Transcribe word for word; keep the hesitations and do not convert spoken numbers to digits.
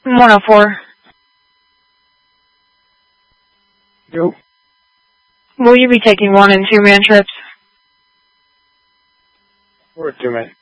one oh four. Yo. Will you be taking one and two man trips? Or two man.